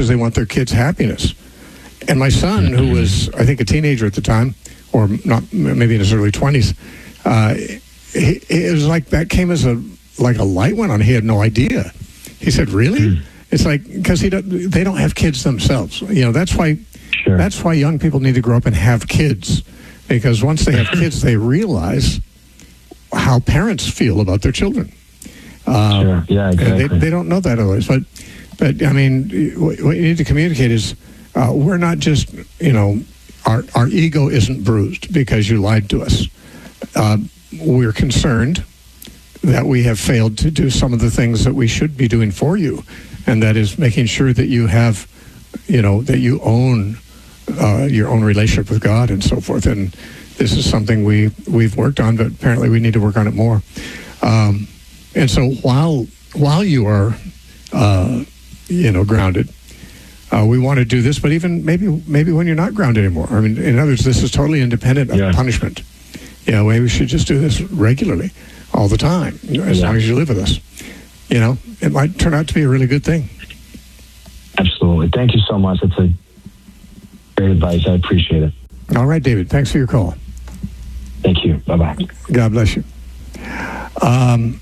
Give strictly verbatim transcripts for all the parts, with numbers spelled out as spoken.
because they want their kids' happiness. And my son, who was, I think, a teenager at the time, or not, maybe in his early twenties, uh, it, it was like that came as a like a light went on. He had no idea. He said, "Really?" Mm. It's like because he don't, they don't have kids themselves. You know, that's why sure. that's why young people need to grow up and have kids, because once they have kids, they realize how parents feel about their children. Um, sure. Yeah, exactly. They, they don't know that otherwise. But, but I mean, what you need to communicate is uh, we're not just, you know, our, our ego isn't bruised because you lied to us. Uh, we're concerned that we have failed to do some of the things that we should be doing for you, and that is making sure that you have, you know, that you own uh, your own relationship with God and so forth. And this is something we, we've worked on, but apparently we need to work on it more. Um, and so while while you are, uh, you know, grounded, uh, we want to do this, but even maybe maybe when you're not grounded anymore. I mean, in other words, this is totally independent of yeah. punishment. You know, maybe we should just do this regularly, all the time, as yeah. long as you live with us. You know, it might turn out to be a really good thing. Absolutely. Thank you so much. That's a great advice. I appreciate it. All right, David. Thanks for your call. Thank you. Bye-bye. God bless you. Um,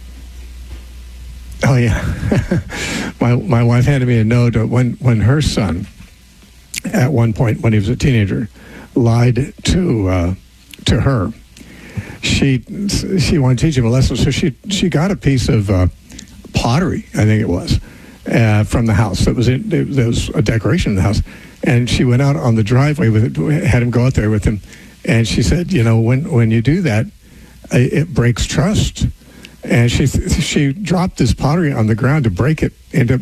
oh, yeah. my my wife handed me a note when, when her son, at one point when he was a teenager, lied to uh, to her. She she wanted to teach him a lesson, so she, she got a piece of uh, pottery, I think it was, uh, from the house. That was in, it, there was a decoration in the house. And she went out on the driveway with it, had him go out there with him. And she said, you know, when, when you do that, it breaks trust. And she she dropped this pottery on the ground to break it into,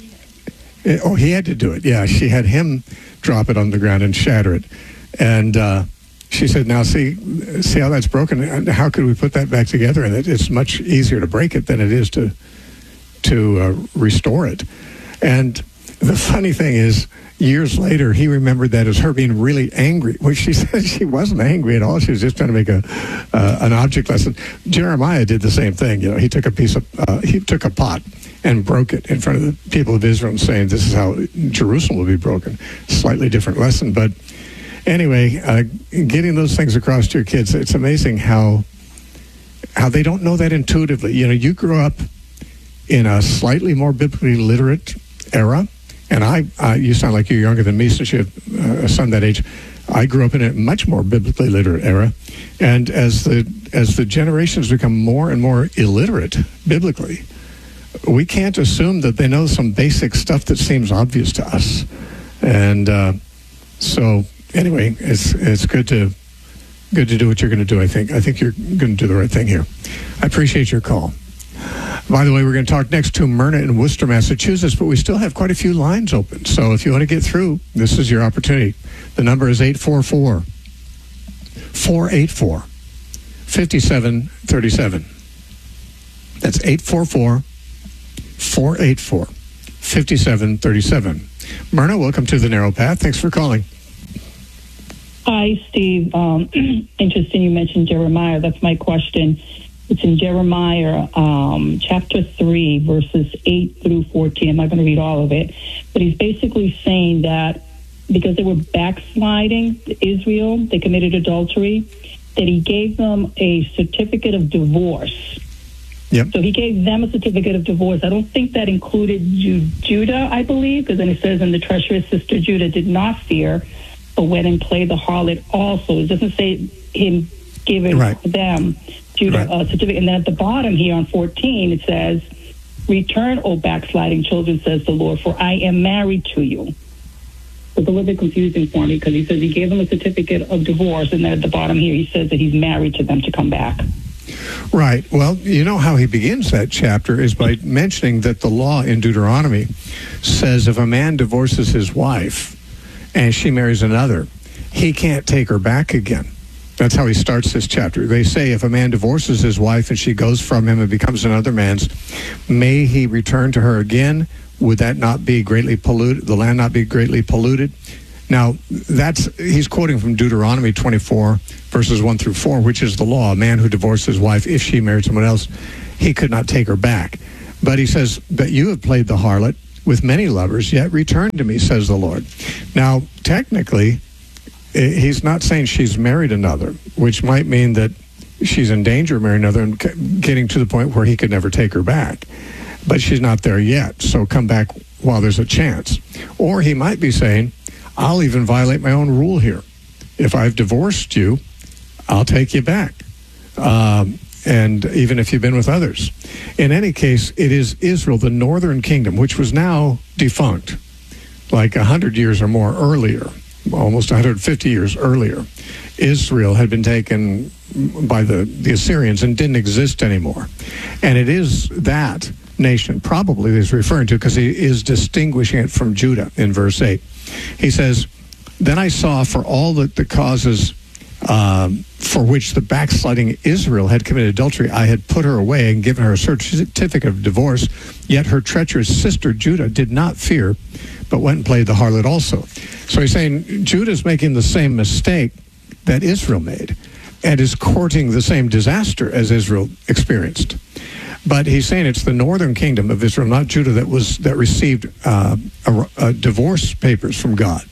it, oh, he had to do it. Yeah, she had him drop it on the ground and shatter it. And uh, she said, now see, see how that's broken? How could we put that back together? And it, it's much easier to break it than it is to, to uh, restore it. And the funny thing is, years later, he remembered that as her being really angry, which she said she wasn't angry at all. She was just trying to make a uh, an object lesson. Jeremiah did the same thing. You know, he took a piece of uh, he took a pot and broke it in front of the people of Israel, saying, "This is how Jerusalem will be broken." Slightly different lesson, but anyway, uh, getting those things across to your kids, it's amazing how how they don't know that intuitively. You know, you grew up in a slightly more biblically literate era. And I, uh, you sound like you're younger than me, since you have uh, a son that age. I grew up in a much more biblically literate era, and as the as the generations become more and more illiterate biblically, we can't assume that they know some basic stuff that seems obvious to us. And uh, so, anyway, it's it's good to good to do what you're going to do. I think I think you're going to do the right thing here. I appreciate your call. By the way, we're going to talk next to Myrna in Worcester, Massachusetts, but we still have quite a few lines open. So if you want to get through, this is your opportunity. The number is eight four four, four eight four, five seven three seven. That's eight four four, four eight four, five seven three seven. Myrna, welcome to The Narrow Path. Thanks for calling. Hi, Steve. Um, interesting you mentioned Jeremiah. That's my question. It's in Jeremiah um, chapter three, verses eight through fourteen. I'm not going to read all of it. But he's basically saying that because they were backsliding, Israel, they committed adultery, that he gave them a certificate of divorce. Yep. So he gave them a certificate of divorce. I don't think that included Ju- Judah, I believe, because then it says, and the treacherous sister Judah did not fear, but went and played the harlot also. It doesn't say him giving right. them Judah right. uh, certificate. And then at the bottom here on fourteen, it says, return, O backsliding children, says the Lord, for I am married to you. It's a little bit confusing for me because he says he gave them a certificate of divorce, and then at the bottom here he says that he's married to them to come back. Right. Well, you know how he begins that chapter is by mentioning that the law in Deuteronomy says if a man divorces his wife and she marries another, he can't take her back again. That's how he starts this chapter. They say if a man divorces his wife and she goes from him and becomes another man's, may he return to her again? Would that not be greatly polluted? The land not be greatly polluted? Now, that's he's quoting from Deuteronomy twenty-four, verses one through four, which is the law. A man who divorced his wife, if she married someone else, he could not take her back. But he says, but you have played the harlot, with many lovers, yet return to me, says the Lord. Now, technically, he's not saying she's married another, which might mean that she's in danger of marrying another and getting to the point where he could never take her back. But she's not there yet, so come back while there's a chance. Or he might be saying, I'll even violate my own rule here. If I've divorced you, I'll take you back. Um, and even if you've been with others. In any case, it is Israel, the northern kingdom, which was now defunct, like one hundred years or more earlier, almost one hundred fifty years earlier. Israel had been taken by the, the Assyrians and didn't exist anymore. And it is that nation, probably he's referring to, because he is distinguishing it from Judah in verse eight. He says, then I saw for all the, the causes um, for which the backsliding Israel had committed adultery, I had put her away and given her a certificate of divorce, yet her treacherous sister Judah did not fear, but went and played the harlot also. So he's saying Judah's making the same mistake that Israel made and is courting the same disaster as Israel experienced. But he's saying it's the northern kingdom of Israel, not Judah, that was that received uh, a, a divorce papers from God.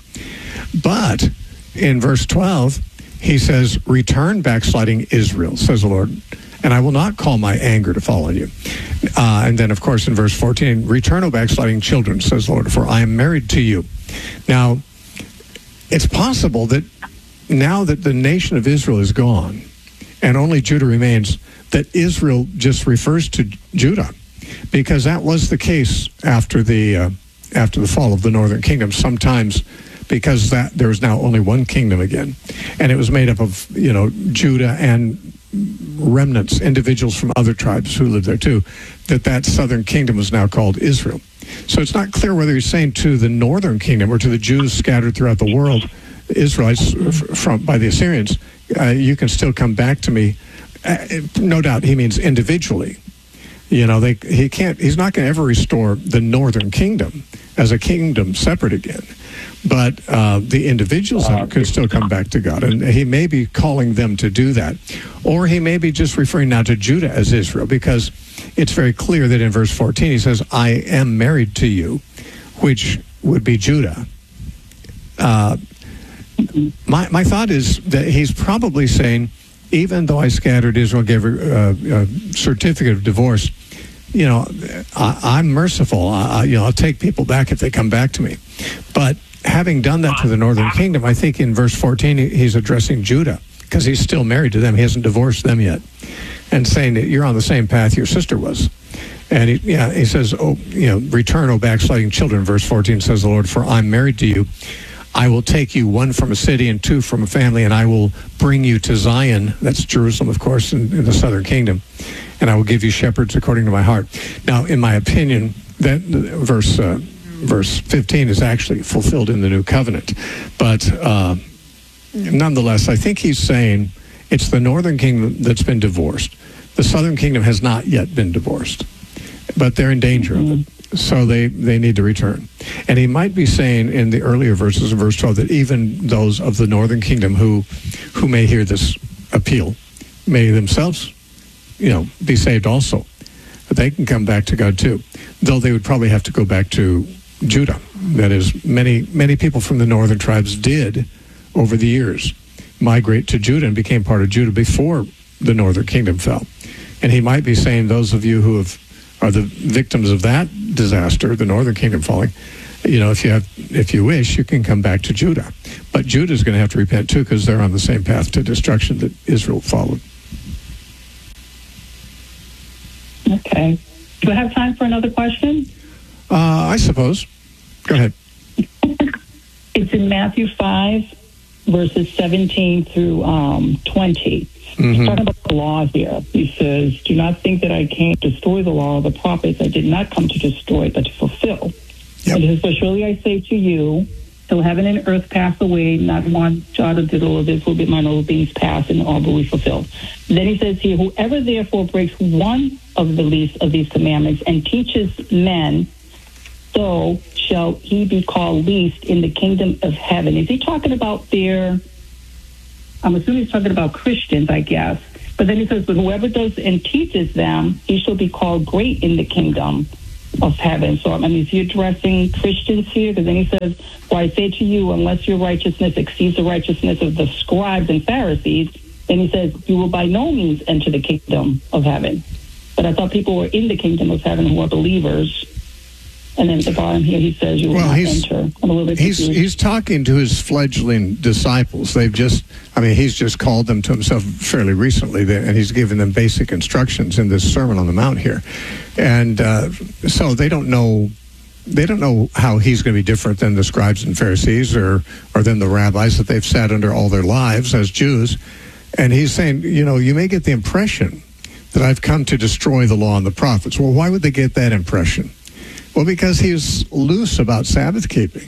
But in verse twelve, he says, return, backsliding Israel, says the Lord, and I will not call my anger to fall on you. Uh, and then, of course, in verse fourteen, return, O backsliding children, says the Lord, for I am married to you. Now, it's possible that now that the nation of Israel is gone and only Judah remains, that Israel just refers to Judah, because that was the case after the uh, after the fall of the northern kingdom. Sometimes, because that there was now only one kingdom again, and it was made up of you know Judah and remnants, individuals from other tribes who lived there too. That that southern kingdom was now called Israel. So it's not clear whether he's saying to the northern kingdom or to the Jews scattered throughout the world, Israelites from by the Assyrians, uh, you can still come back to me. Uh, no doubt he means individually. You know, they, he can't, he's not going to ever restore the northern kingdom as a kingdom separate again. But uh, the individuals uh, could still come back to God. And he may be calling them to do that. Or he may be just referring now to Judah as Israel, because it's very clear that in verse fourteen he says, I am married to you, which would be Judah. Uh, my, my thought is that he's probably saying, even though I scattered Israel, gave her uh, a certificate of divorce, you know, I, I'm merciful. I, you know, I'll take people back if they come back to me. But having done that to the northern kingdom, I think in verse fourteen he's addressing Judah, because he's still married to them. He hasn't divorced them yet, and saying that you're on the same path your sister was. And he, yeah, he says, "Oh, you know, return, O backsliding children." Verse fourteen says, "The Lord, for I'm married to you. I will take you, one from a city and two from a family, and I will bring you to Zion." That's Jerusalem, of course, in, in the southern kingdom. "And I will give you shepherds according to my heart." Now, in my opinion, that verse uh, verse fifteen is actually fulfilled in the new covenant. But uh, nonetheless, I think he's saying it's the northern kingdom that's been divorced. The southern kingdom has not yet been divorced, but they're in danger mm-hmm. of it. So they, they need to return. And he might be saying in the earlier verses, in verse twelve, that even those of the northern kingdom who who may hear this appeal may themselves, you know, be saved also. But they can come back to God too, though they would probably have to go back to Judah. That is, many, many people from the northern tribes did, over the years, migrate to Judah and became part of Judah before the northern kingdom fell. And he might be saying those of you who have are the victims of that disaster, the northern kingdom falling, you know, if you have, if you wish, you can come back to Judah. But Judah's going to have to repent too, because they're on the same path to destruction that Israel followed. Okay. Do I have time for another question? Uh, I suppose. Go ahead. It's in Matthew five, verses seventeen through um, twenty. Mm-hmm. He's talking about the law here. He says, "Do not think that I came to destroy the law of the prophets. I did not come to destroy, but to fulfill." Yep. And he says, "But surely I say to you, till heaven and earth pass away, not one jot or tittle of this will be mine obedience pass, and all will be fulfilled." Then he says here, "Whoever therefore breaks one of the least of these commandments and teaches men, so shall he be called least in the kingdom of heaven." Is he talking about their... I'm assuming he's talking about Christians, I guess. But then he says, "But whoever does and teaches them, he shall be called great in the kingdom of heaven. So, I mean, is he addressing Christians here? Because then he says, "For I say to you, unless your righteousness exceeds the righteousness of the scribes and Pharisees," then he says, "you will by no means enter the kingdom of heaven." But I thought people were in the kingdom of heaven who are believers. And then at the bottom here, he says, "You will well, not he's, enter." I'm a little bit he's, confused. he's talking to his fledgling disciples. They've just, I mean, he's just called them to himself fairly recently, and he's given them basic instructions in this Sermon on the Mount here. And uh, so they don't know, they don't know how he's going to be different than the scribes and Pharisees or, or than the rabbis that they've sat under all their lives as Jews. And he's saying, you know, you may get the impression that I've come to destroy the law and the prophets. Well, why would they get that impression? Well, because he was loose about Sabbath keeping,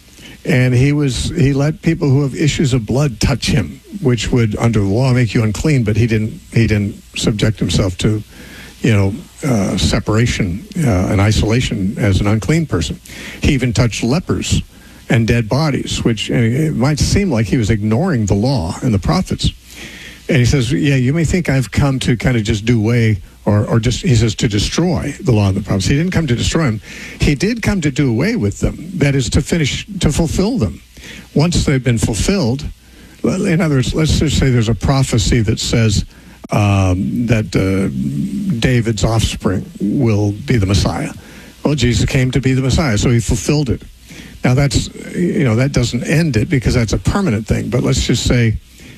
and he was he let people who have issues of blood touch him, which would under the law make you unclean. But he didn't he didn't subject himself to, you know, uh, separation uh, and isolation as an unclean person. He even touched lepers and dead bodies, which uh, it might seem like he was ignoring the law and the prophets. And he says, yeah, you may think I've come to kind of just do away, or, or just, he says, to destroy the law and the prophets. He didn't come to destroy them. He did come to do away with them. That is, to finish, to fulfill them. Once they've been fulfilled, in other words, let's just say there's a prophecy that says um, that uh, David's offspring will be the Messiah. Well, Jesus came to be the Messiah, so he fulfilled it. Now, that's, you know, that doesn't end it because that's a permanent thing. But let's just say,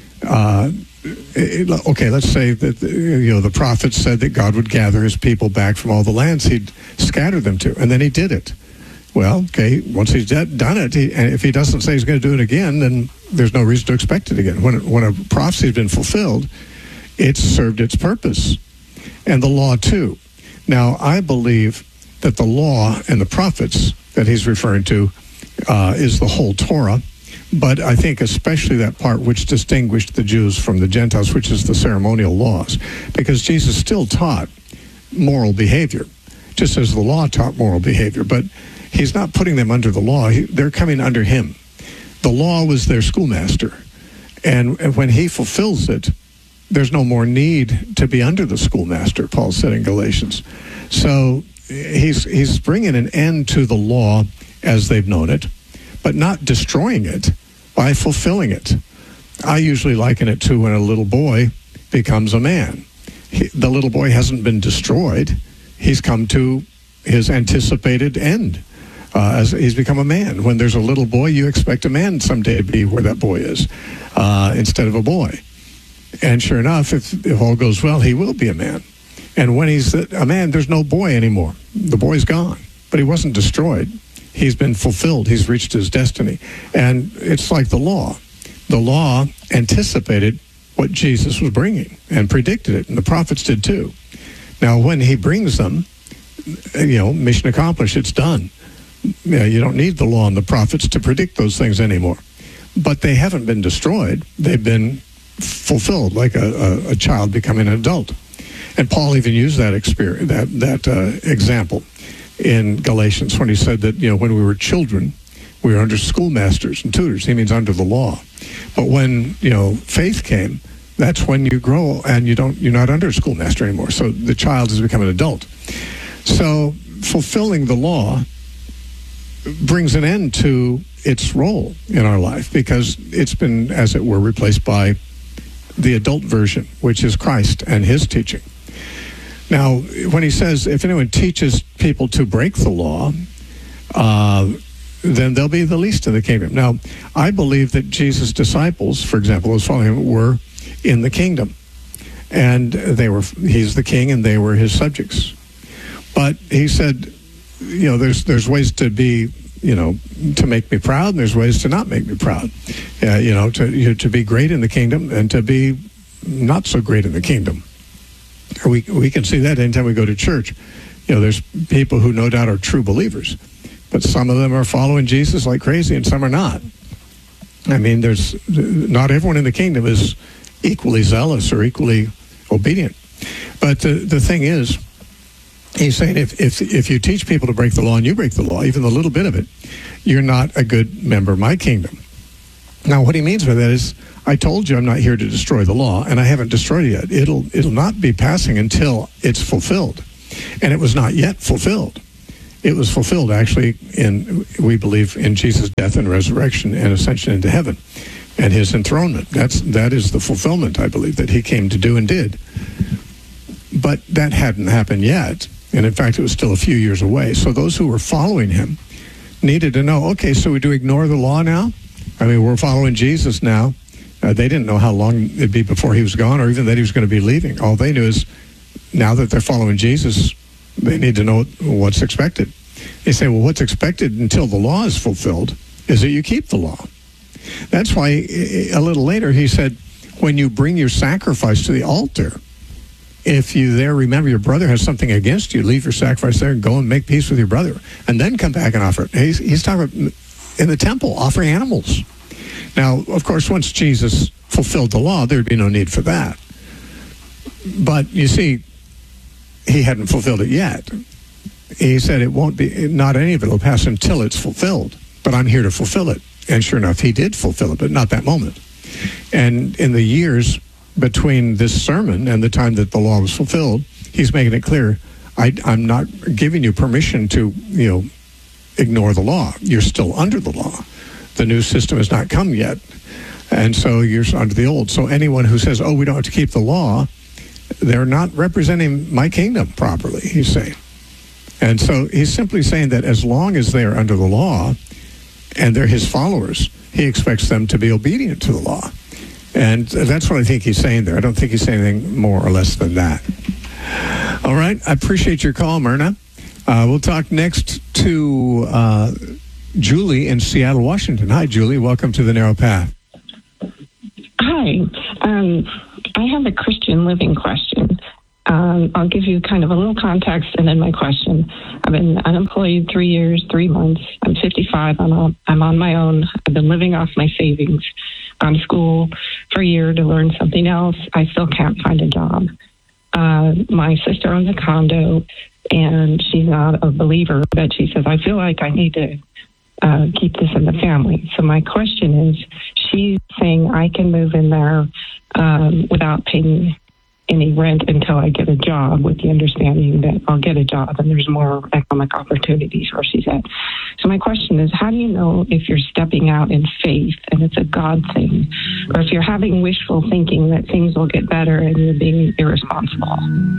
uh, it, okay, let's say that, you know, the prophets said that God would gather his people back from all the lands he'd scattered them to, and then he did it. Well, okay, once he's done it, he, and if he doesn't say he's going to do it again, then there's no reason to expect it again. When, when a prophecy has been fulfilled, it's served its purpose. And the law, too. Now, I believe that the law and the prophets that he's referring to uh, is the whole Torah, but I think especially that part which distinguished the Jews from the Gentiles, which is the ceremonial laws, because Jesus still taught moral behavior, just as the law taught moral behavior, but he's not putting them under the law. He, they're coming under him. The law was their schoolmaster, and, and when he fulfills it, there's no more need to be under the schoolmaster, Paul said in Galatians. So he's he's bringing an end to the law as they've known it, but not destroying it by fulfilling it. I usually liken it to when a little boy becomes a man. He, the little boy hasn't been destroyed. He's come to his anticipated end. Uh, as he's become a man. When there's a little boy, you expect a man someday to be where that boy is, uh, instead of a boy. And sure enough, if, if all goes well, he will be a man. And when he's a man, there's no boy anymore. The boy's gone. But he wasn't destroyed. He's been fulfilled. He's reached his destiny. And it's like the law. The law anticipated what Jesus was bringing and predicted it. And the prophets did too. Now, when he brings them, you know, mission accomplished. It's done. Yeah, you don't need the law and the prophets to predict those things anymore. But they haven't been destroyed. They've been fulfilled, like a, a, a child becoming an adult. And Paul even used that experience, that that uh, example in Galatians when he said that, you know, when we were children, we were under schoolmasters and tutors. He means under the law. But when, you know, faith came, that's when you grow and you don't, you're not under a schoolmaster anymore. So the child has become an adult. So fulfilling the law brings an end to its role in our life because it's been, as it were, replaced by the adult version, which is Christ and his teaching. Now, when he says, if anyone teaches people to break the law, uh, then they'll be the least in the kingdom. Now, I believe that Jesus' disciples, for example, those following him, were in the kingdom. And they were, he's the king and they were his subjects. But he said, you know, there's there's ways to be, you know, to make me proud, and there's ways to not make me proud. Uh, you know, to you know, to be great in the kingdom and to be not so great in the kingdom. We we can see that anytime we go to church. You know, there's people who no doubt are true believers, but some of them are following Jesus like crazy, and some are not. I mean, there's not everyone in the kingdom is equally zealous or equally obedient. But the the thing is, he's saying if, if if you teach people to break the law and you break the law, even a little bit of it, you're not a good member of my kingdom. Now, what he means by that is, I told you I'm not here to destroy the law, and I haven't destroyed it yet. It'll it'll not be passing until it's fulfilled. And it was not yet fulfilled. It was fulfilled, actually, in, we believe, in Jesus' death and resurrection and ascension into heaven and his enthronement. That's, that is the fulfillment, I believe, that he came to do and did. But that hadn't happened yet. And in fact, it was still a few years away. So those who were following him needed to know, okay, so we do ignore the law now? I mean, we're following Jesus now. Uh, they didn't know how long it'd be before he was gone or even that he was going to be leaving. All they knew is now that they're following Jesus, they need to know what's expected. They say, well, what's expected until the law is fulfilled is that you keep the law. That's why a little later he said, when you bring your sacrifice to the altar, if you there remember your brother has something against you, leave your sacrifice there and go and make peace with your brother, and then come back and offer it. He's, he's talking about in the temple, offering animals. Now, of course, once Jesus fulfilled the law, there'd be no need for that. But you see, he hadn't fulfilled it yet. He said it won't be, not any of it will pass until it's fulfilled. But I'm here to fulfill it. And sure enough, he did fulfill it, but not that moment. And in the years between this sermon and the time that the law was fulfilled, he's making it clear, I, I'm not giving you permission to, you know, ignore the law. You're still under the law. The new system has not come yet. And so you're under the old. So anyone who says, oh, we don't have to keep the law, they're not representing my kingdom properly, he's saying. And so he's simply saying that as long as they're under the law and they're his followers, he expects them to be obedient to the law. And that's what I think he's saying there. I don't think he's saying anything more or less than that. All right. I appreciate your call, Myrna. Uh, we'll talk next to uh, Julie in Seattle, Washington. Hi, Julie. Welcome to The Narrow Path. Hi. Um, I have a Christian living question. Um, I'll give you kind of a little context and then my question. I've been unemployed three years, three months. I'm fifty-five. I'm on, I'm on my own. I've been living off my savings. Gone to school for a year to learn something else. I still can't find a job. Uh, my sister owns a condo, and she's not a believer, but she says, I feel like I need to uh, keep this in the family. So my question is, she's saying I can move in there um, without paying any rent until I get a job, with the understanding that I'll get a job and there's more economic opportunities where she's at. So my question is, how do you know if you're stepping out in faith and it's a God thing, or if you're having wishful thinking that things will get better and you're being irresponsible?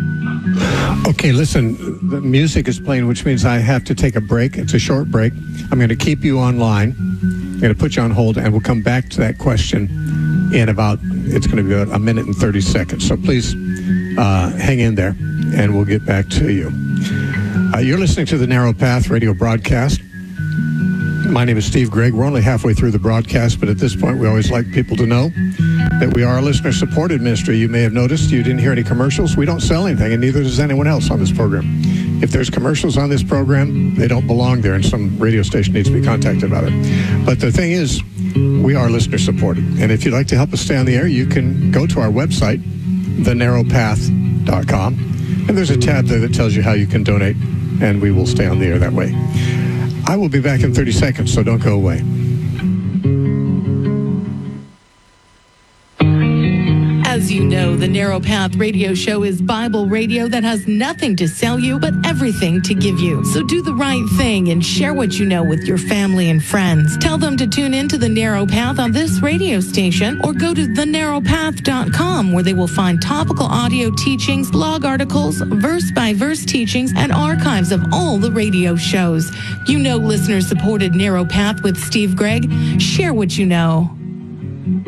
Okay, listen, the music is playing, which means I have to take a break. It's a short break. I'm going to keep you online. I'm going to put you on hold, and we'll come back to that question in about, it's going to be about a minute and thirty seconds. So please uh, hang in there, and we'll get back to you. Uh, you're listening to the Narrow Path radio broadcast. My name is Steve Gregg. We're only halfway through the broadcast, but at this point, we always like people to know that we are a listener-supported ministry. You may have noticed you didn't hear any commercials. We don't sell anything, and neither does anyone else on this program. If there's commercials on this program, they don't belong there, and some radio station needs to be contacted about it. But the thing is, we are listener-supported. And if you'd like to help us stay on the air, you can go to our website, the narrow path dot com, and there's a tab there that tells you how you can donate, and we will stay on the air that way. I will be back in thirty seconds, so don't go away. As you know, the Narrow Path radio show is Bible radio that has nothing to sell you, but everything to give you. So do the right thing and share what you know with your family and friends. Tell them to tune in to the Narrow Path on this radio station, or go to the narrow path dot com, where they will find topical audio teachings, blog articles, verse-by-verse teachings, and archives of all the radio shows. You know, listener-supported Narrow Path with Steve Gregg. Share what you know.